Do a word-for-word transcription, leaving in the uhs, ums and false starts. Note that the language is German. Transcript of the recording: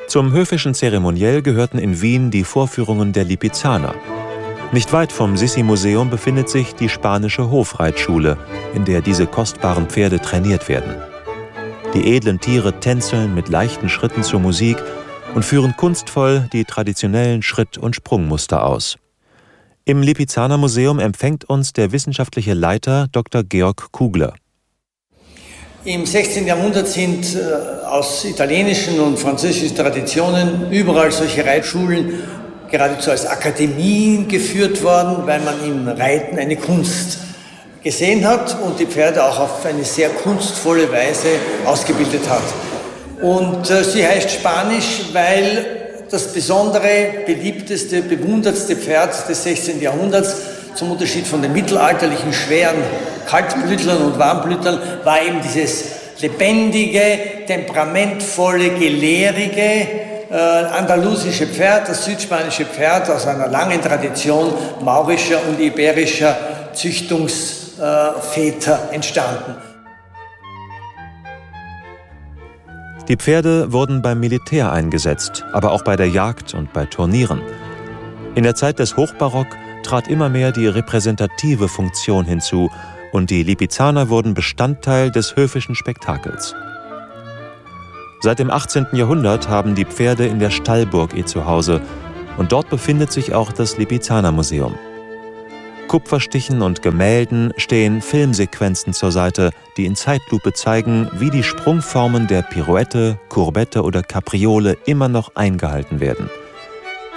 Zum höfischen Zeremoniell gehörten in Wien die Vorführungen der Lipizzaner. Nicht weit vom Sissi-Museum befindet sich die spanische Hofreitschule, in der diese kostbaren Pferde trainiert werden. Die edlen Tiere tänzeln mit leichten Schritten zur Musik und führen kunstvoll die traditionellen Schritt- und Sprungmuster aus. Im Lipizzaner Museum empfängt uns der wissenschaftliche Leiter Doktor Georg Kugler. Im sechzehnten Jahrhundert sind äh, aus italienischen und französischen Traditionen überall solche Reitschulen geradezu als Akademien geführt worden, weil man im Reiten eine Kunst gesehen hat und die Pferde auch auf eine sehr kunstvolle Weise ausgebildet hat. Und äh, sie heißt Spanisch, weil das besondere, beliebteste, bewundertste Pferd des sechzehnten Jahrhunderts, zum Unterschied von den mittelalterlichen schweren Kaltblütlern und Warmblütlern, war eben dieses lebendige, temperamentvolle, gelehrige, äh, andalusische Pferd, das südspanische Pferd aus einer langen Tradition maurischer und iberischer Züchtungsväter entstanden. Die Pferde wurden beim Militär eingesetzt, aber auch bei der Jagd und bei Turnieren. In der Zeit des Hochbarock trat immer mehr die repräsentative Funktion hinzu und die Lipizzaner wurden Bestandteil des höfischen Spektakels. Seit dem achtzehnten Jahrhundert haben die Pferde in der Stallburg ihr Zuhause und dort befindet sich auch das Lipizzaner Museum. Kupferstichen und Gemälden stehen Filmsequenzen zur Seite, die in Zeitlupe zeigen, wie die Sprungformen der Pirouette, Courbette oder Capriole immer noch eingehalten werden –